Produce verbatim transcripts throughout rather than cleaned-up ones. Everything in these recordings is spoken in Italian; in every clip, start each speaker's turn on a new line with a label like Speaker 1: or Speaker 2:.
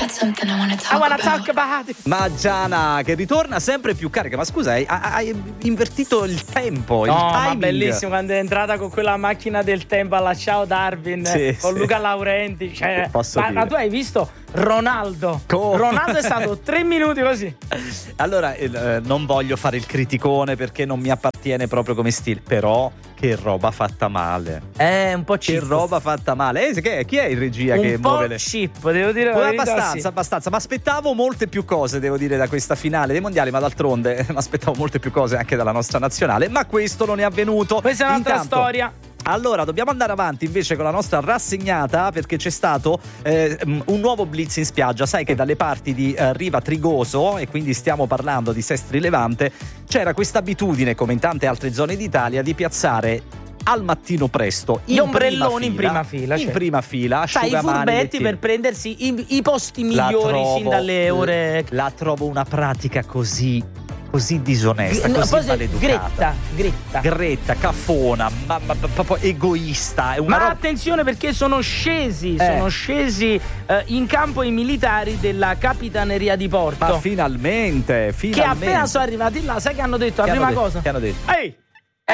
Speaker 1: I wanna talk about it.
Speaker 2: Ma Gianna che ritorna sempre più carica. Ma scusa, hai, hai invertito il tempo, il
Speaker 1: No,
Speaker 2: timing.
Speaker 1: ma bellissimo quando è entrata con quella macchina del tempo alla Ciao Darwin,
Speaker 2: Sì,
Speaker 1: con
Speaker 2: sì.
Speaker 1: Luca Laurenti. Cioè,
Speaker 2: Posso
Speaker 1: ma,
Speaker 2: dire.
Speaker 1: ma tu hai visto Ronaldo?
Speaker 2: Come?
Speaker 1: Ronaldo è stato tre minuti così.
Speaker 2: Allora, eh, non voglio fare il criticone perché non mi appartiene proprio come stile, però che roba fatta male.
Speaker 1: È un po'
Speaker 2: Che
Speaker 1: cheap.
Speaker 2: roba fatta male. Eh, che- chi è in regia
Speaker 1: un
Speaker 2: che
Speaker 1: po'
Speaker 2: muove le...
Speaker 1: cheap, devo dire la
Speaker 2: Oh,
Speaker 1: verità,
Speaker 2: abbastanza,
Speaker 1: sì.
Speaker 2: abbastanza. Ma aspettavo molte più cose, devo dire, da questa finale dei mondiali, ma d'altronde mi aspettavo molte più cose anche dalla nostra nazionale. Ma questo non è avvenuto.
Speaker 1: Questa è un'altra
Speaker 2: Intanto,
Speaker 1: storia.
Speaker 2: allora, dobbiamo andare avanti invece con la nostra rassegnata perché c'è stato eh, un nuovo blitz in spiaggia. Sai che dalle parti di eh, Riva Trigoso, e quindi stiamo parlando di Sestri Levante, c'era questa abitudine, come in tante altre zone d'Italia, di piazzare al mattino presto
Speaker 1: Gli
Speaker 2: in
Speaker 1: ombrelloni in
Speaker 2: prima
Speaker 1: prima fila,
Speaker 2: in
Speaker 1: certo.
Speaker 2: prima fila,
Speaker 1: Sai, i
Speaker 2: asciugamani,
Speaker 1: furbetti
Speaker 2: lettini.
Speaker 1: per prendersi i, i posti
Speaker 2: La
Speaker 1: migliori
Speaker 2: trovo-
Speaker 1: sin dalle ore.
Speaker 2: la trovo una pratica così così disonesta,
Speaker 1: No,
Speaker 2: così
Speaker 1: poi se-
Speaker 2: maleducata.
Speaker 1: gretta, gretta.
Speaker 2: Gretta, caffona, ma, ma- ma- proprio egoista. È una
Speaker 1: Ma
Speaker 2: roba...
Speaker 1: attenzione perché sono scesi,
Speaker 2: Eh.
Speaker 1: sono scesi eh, in campo i militari della Capitaneria di Porto.
Speaker 2: Ma finalmente,
Speaker 1: che
Speaker 2: finalmente.
Speaker 1: appena sono arrivati là, sai che hanno detto? La
Speaker 2: Che
Speaker 1: prima
Speaker 2: hanno detto?
Speaker 1: cosa?
Speaker 2: Che hanno detto?
Speaker 1: Ehi!
Speaker 2: Eh,
Speaker 1: Eh,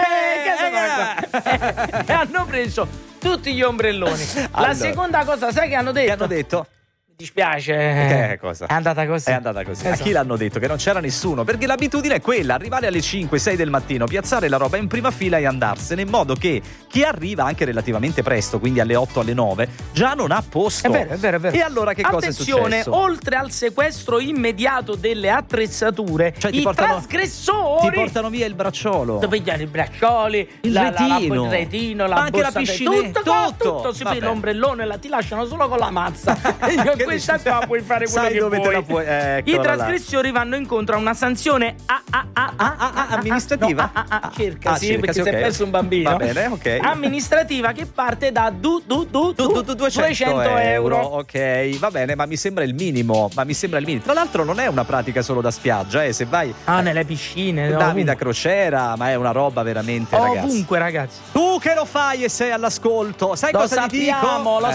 Speaker 2: che-
Speaker 1: che sono qua? E hanno preso tutti gli ombrelloni. La
Speaker 2: Allora.
Speaker 1: seconda cosa, sai che hanno detto?
Speaker 2: Che hanno detto?
Speaker 1: Mi dispiace.
Speaker 2: Che cosa?
Speaker 1: È andata così.
Speaker 2: È andata così. A
Speaker 1: Esatto.
Speaker 2: chi l'hanno detto? Che non c'era nessuno. Perché l'abitudine è quella: arrivare alle cinque sei del mattino, piazzare la roba in prima fila e andarsene, in modo che chi arriva anche relativamente presto, quindi alle otto alle nove, già non ha posto.
Speaker 1: È vero, è vero, è vero.
Speaker 2: E allora che cosa è
Speaker 1: Attenzione,
Speaker 2: successo?
Speaker 1: oltre al sequestro immediato delle attrezzature,
Speaker 2: Cioè, ti
Speaker 1: i
Speaker 2: portano-
Speaker 1: trasgressori
Speaker 2: Ti portano via il bracciolo.
Speaker 1: ti pigliano i braccioli,
Speaker 2: Il
Speaker 1: la, la- la-
Speaker 2: retino.
Speaker 1: il retino, la
Speaker 2: Ma anche la
Speaker 1: borsa,
Speaker 2: piscinetta,
Speaker 1: tutto,
Speaker 2: tutto.
Speaker 1: tutto, si
Speaker 2: Vabbè.
Speaker 1: piglia l'ombrellone, la ti lasciano solo con la mazza. E io,
Speaker 2: Che
Speaker 1: questa
Speaker 2: dici?
Speaker 1: qua puoi fare quello
Speaker 2: Sai
Speaker 1: che
Speaker 2: dove
Speaker 1: vuoi.
Speaker 2: te la puoi- eh,
Speaker 1: I
Speaker 2: eccola là.
Speaker 1: trasgressori vanno incontro a una sanzione a, a, a,
Speaker 2: Ah, ah, ah, amministrativa?
Speaker 1: no, a, a, a, cerca,
Speaker 2: Ah,
Speaker 1: sì,
Speaker 2: cerca,
Speaker 1: perché
Speaker 2: sì,
Speaker 1: si è
Speaker 2: ok.
Speaker 1: perso un bambino.
Speaker 2: Va bene, ok.
Speaker 1: Amministrativa che parte da du, du, du,
Speaker 2: Du- du- du- duecento
Speaker 1: euro.
Speaker 2: Ok, va bene, ma mi sembra il minimo. Ma mi sembra il minimo. Tra l'altro, non è una pratica solo da spiaggia, eh. Se vai
Speaker 1: Ah, nelle piscine, no,
Speaker 2: navi da
Speaker 1: ovunque.
Speaker 2: crociera, ma è una roba veramente, ragazzi.
Speaker 1: Ovunque, ragazzi.
Speaker 2: Tu che lo fai e sei all'ascolto, sai
Speaker 1: Lo
Speaker 2: cosa ti dico?
Speaker 1: sappiamo, lo